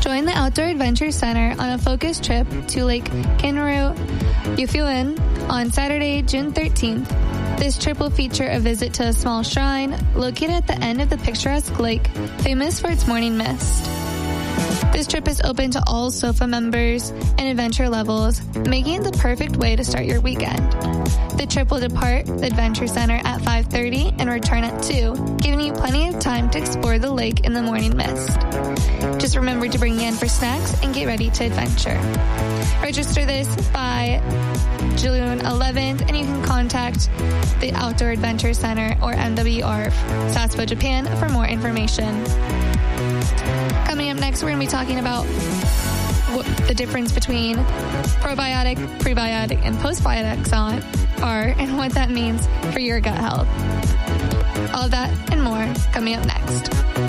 Join the Outdoor Adventure Center on a focused trip to Lake Kinnaru, Ufuin on Saturday, June 13th. This trip will feature a visit to a small shrine located at the end of the picturesque lake, famous for its morning mist. This trip is open to all SOFA members and adventure levels, making it the perfect way to start your weekend. The trip will depart the Adventure Center at 5:30 and return at 2, giving you plenty of time to explore the lake in the morning mist. Just remember to bring in for snacks and get ready to adventure. Register this by June 11th, and you can contact the Outdoor Adventure Center or MWR Sasebo, Japan for more information. Coming up next, we're going to be talking about what the difference between probiotic, prebiotic, and postbiotics are and what that means for your gut health. All of that and more coming up next.